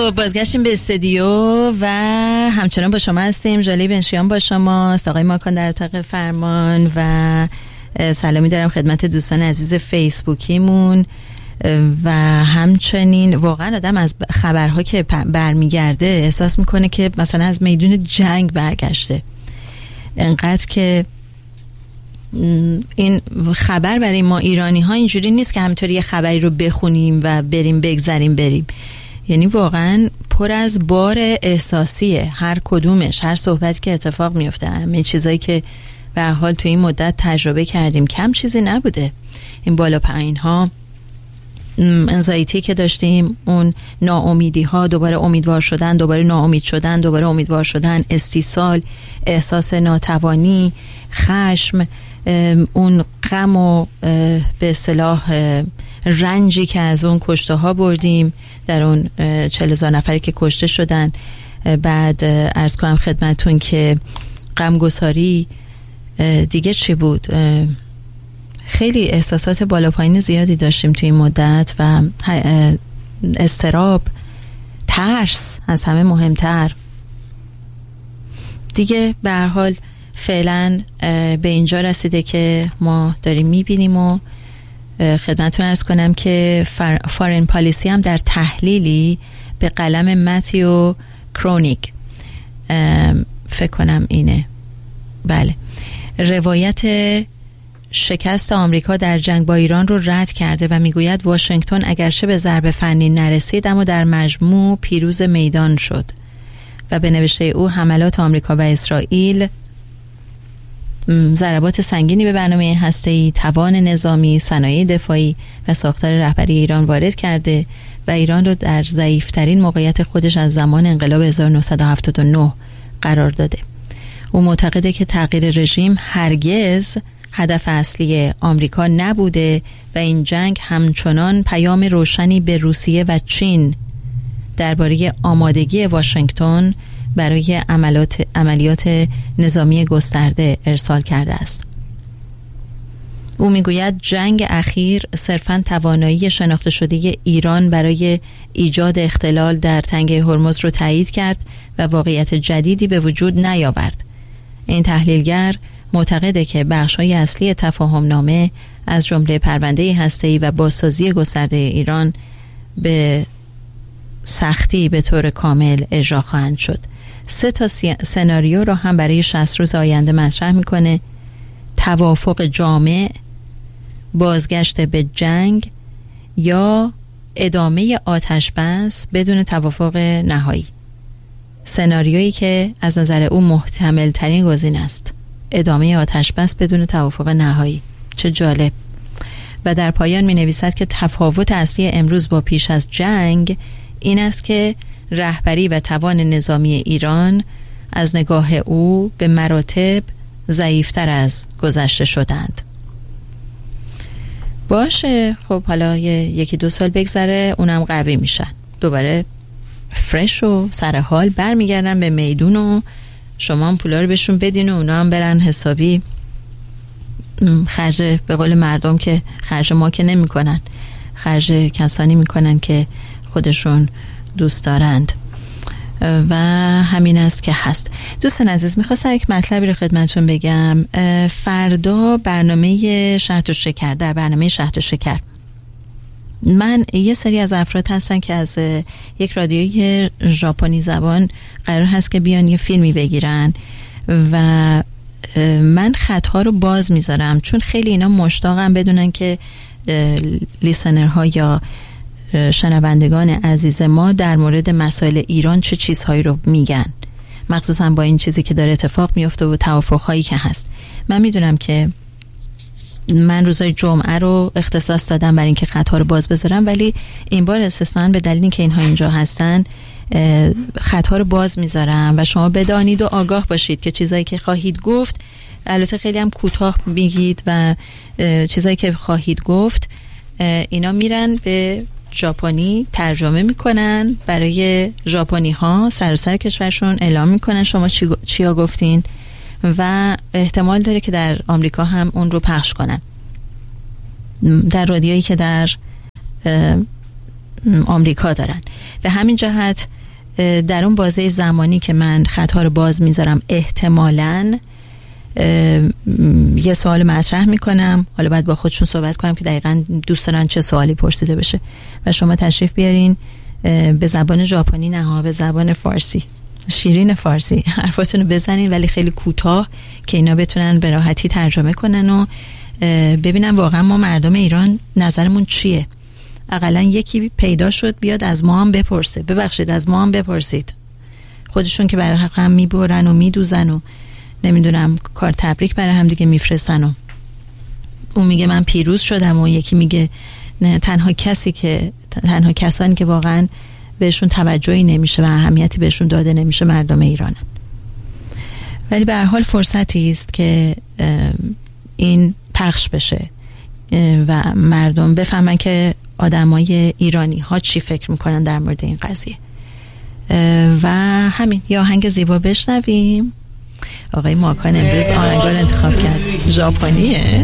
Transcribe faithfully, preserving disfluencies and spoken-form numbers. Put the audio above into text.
خب بازگشتیم به استودیو و همچنان با شما هستیم. ژاله بنشیان با شماست، آقای ماکان در اتاق فرمان و سلامی دارم خدمت دوستان عزیز فیسبوکیمون و همچنین واقعا آدم از خبرها که برمیگرده احساس میکنه که مثلا از میدون جنگ برگشته. انقدر که این خبر برای ما ایرانی ها اینجوری نیست که همینطوری یه خبری رو بخونیم و بریم بگذریم بریم، یعنی واقعا پر از بار احساسیه هر کدومش، هر صحبتی که اتفاق میفته، همه چیزایی که به هر حال تو این مدت تجربه کردیم کم چیزی نبوده. این بالا پایین ها، انزایتی که داشتیم، اون ناامیدی ها، دوباره امیدوار شدن، دوباره ناامید شدن، دوباره امیدوار شدن، استیصال، احساس ناتوانی، خشم، اون غم و به اصطلاح رنجی که از اون کشته ها بردیم در اون چهل هزار نفری که کشته شدن. بعد عرض کنم خدمتون که غمگساری، دیگه چی بود، خیلی احساسات بالا پایین زیادی داشتیم توی این مدت و اضطراب، ترس از همه مهمتر. دیگه به هر حال فعلا به اینجا رسیده که ما داریم میبینیم و خدمتتون عرض کنم که فارن پالیسی هم در تحلیلی به قلم متیو کرونیک، فکر کنم اینه، بله، روایت شکست آمریکا در جنگ با ایران رو رد کرده و میگوید واشنگتن اگرچه به ضربه فنی نرسید اما در مجموع پیروز میدان شد و به نوشته او حملات آمریکا و اسرائیل ضربات سنگینی به برنامه هسته‌ای، توان نظامی، صنایع دفاعی و ساختار رهبری ایران وارد کرده و ایران رو در ضعیف‌ترین موقعیت خودش از زمان انقلاب هزار و نهصد و هفتاد و نه قرار داده. او معتقده که تغییر رژیم هرگز هدف اصلی آمریکا نبوده و این جنگ همچنان پیام روشنی به روسیه و چین درباره آمادگی واشنگتن برای عملیات عملیات نظامی گسترده ارسال کرده است. او میگوید جنگ اخیر صرفاً توانایی شناخته شده ایران برای ایجاد اختلال در تنگه هرمز رو تایید کرد و واقعیت جدیدی به وجود نیاورد. این تحلیلگر معتقده که بخش‌های اصلی تفاهم نامه از جمله پرونده هسته‌ای و بازسازی گسترده ایران به سختی به طور کامل اجرا خواهند شد. سه تا سناریو را هم برای شصت روز آینده مطرح میکنه: توافق جامع، بازگشت به جنگ یا ادامه آتش بس بدون توافق نهایی. سناریویی که از نظر او محتمل ترین گزینه است، ادامه آتش بس بدون توافق نهایی. چه جالب. و در پایان می نویسد که تفاوت اصلی امروز با پیش از جنگ این است که رهبری و توان نظامی ایران از نگاه او به مراتب ضعیفتر از گذشته شدند. باشه، خب حالا یکی دو سال بگذره اونم قوی میشن، دوباره فرش و سرحال برمیگردن به میدون و شما هم پولا رو بهشون بدین و اونا هم برن حسابی خرج، به قول مردم که خرج ما که نمی کنن، خرج کسانی می کنن که خودشون دوست دارند و همین است که هست. دوستان عزیز، میخواستم یک مطلبی رو خدمتتون بگم. فردا برنامه شهد و شکر، در برنامه شهد و شکر من یه سری از افراد هستن که از یک رادیوی ژاپنی زبان قرار هست که بیان یه فیلمی بگیرن و من خطها رو باز میذارم چون خیلی اینا مشتاقم بدونن که لیسنرها یا شنوندگان عزیز ما در مورد مسائل ایران چه چیزهایی رو میگن، مخصوصا با این چیزی که داره اتفاق میفته و توافقهایی که هست. من میدونم که من روزای جمعه رو اختصاص دادم برای اینکه خطها رو باز بذارم، ولی این بار استثناً به دلیل اینکه اینها اینجا هستن خطها رو باز میذارم و شما بدانید و آگاه باشید که چیزایی که خواهید گفت، البته خیلی هم کوتاه میگید و چیزایی که خواهید گفت اینا میرن به ژاپنی ترجمه میکنن، برای ژاپنی ها سراسر کشورشون اعلام میکنن شما چی چیا گفتین و احتمال داره که در آمریکا هم اون رو پخش کنن، در رادیویی که در آمریکا دارن. به همین جهت در اون بازه زمانی که من خطها رو باز میذارم احتمالاً یه سوال مطرح میکنم، حالا باید با خودشون صحبت کنم که دقیقاً دوست دارن چه سوالی پرسیده بشه و شما تشریف بیارین به زبان ژاپنی، نه ها، به زبان فارسی، شیرین فارسی حرفاتون رو بزنین ولی خیلی کوتاه که اینا بتونن به راحتی ترجمه کنن و ببینن واقعا ما مردم ایران نظرمون چیه. اقلا یکی پیدا شد بیاد از ما هم بپرسه، ببخشید از ما هم بپرسید. خودشون که برای هم میبرن و میدوزن و نمیدونم کار تبریک برای هم دیگه میفرستن و اون میگه من پیروز شدم و یکی میگه نه، تنها کسی که تنها کسانی که واقعا بهشون توجهی نمیشه و اهمیتی بهشون داده نمیشه مردم ایرانن. ولی به هر حال فرصتی است که این پخش بشه و مردم بفهمن که آدمای ایرانی ها چی فکر میکنن در مورد این قضیه. و همین، یا آهنگ زیبا بشنویم. آقای ماکان امروز آهنگار انتخاب کرد، ژاپنیه.